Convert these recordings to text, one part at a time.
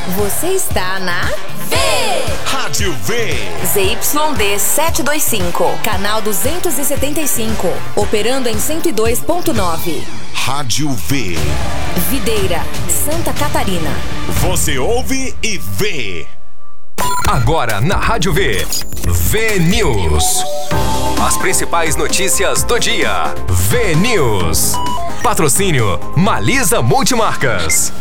Você está na V! Rádio V! ZYD 725, canal 275, operando em 102.9. Rádio V. Videira, Santa Catarina. Você ouve e vê. Agora na Rádio V. V News. As principais notícias do dia. V News. Patrocínio Malisa Multimarcas.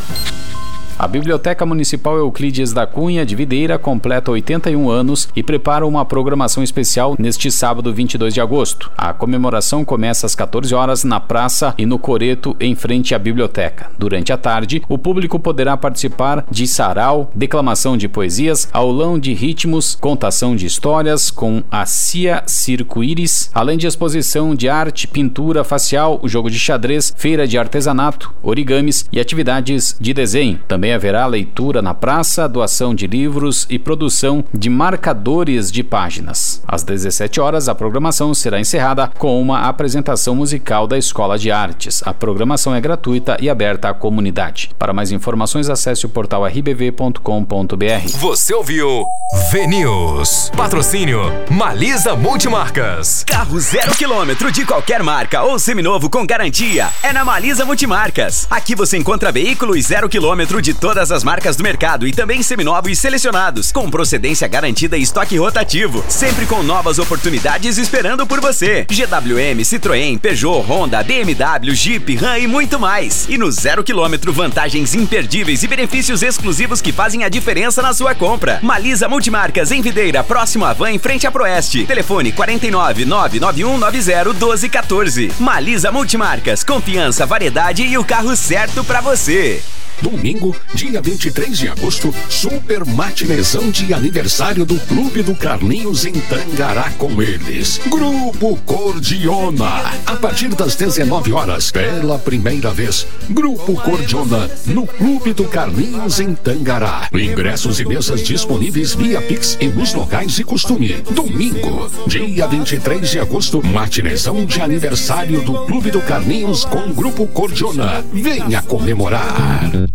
A Biblioteca Municipal Euclides da Cunha de Videira completa 81 anos e prepara uma programação especial neste sábado 22 de agosto. A comemoração começa às 14 horas na praça e no coreto em frente à biblioteca. Durante a tarde, o público poderá participar de sarau, declamação de poesias, aulão de ritmos, contação de histórias com a Cia Circo Íris, além de exposição de arte, pintura facial, jogo de xadrez, feira de artesanato, origamis e atividades de desenho. Também haverá leitura na praça, doação de livros e produção de marcadores de páginas. Às 17 horas, a programação será encerrada com uma apresentação musical da Escola de Artes. A programação é gratuita e aberta à comunidade. Para mais informações, acesse o portal rbv.com.br. Você ouviu V News. Patrocínio Malisa Multimarcas. Carro 0 km de qualquer marca ou seminovo com garantia é na Malisa Multimarcas. Aqui você encontra veículos 0 km de todas as marcas do mercado e também seminovos selecionados, com procedência garantida e estoque rotativo, sempre com novas oportunidades esperando por você. GWM, Citroën, Peugeot, Honda, BMW, Jeep, Ram e muito mais. E no 0 km, vantagens imperdíveis e benefícios exclusivos que fazem a diferença na sua compra. Malisa Multimarcas em Videira, próximo à Van, em frente à Proeste. Telefone 49 99190 1214. Malisa Multimarcas, confiança, variedade e o carro certo pra você. Domingo, dia 23 de agosto, super matinezão de aniversário do Clube do Carlinhos em Tangará com eles. Grupo Cordiona. A partir das 19 horas, pela primeira vez, Grupo Cordiona no Clube do Carlinhos em Tangará. Ingressos e mesas disponíveis via Pix e nos locais de costume. Domingo, dia 23 de agosto, matinezão de aniversário do Clube do Carlinhos com Grupo Cordiona. Venha comemorar.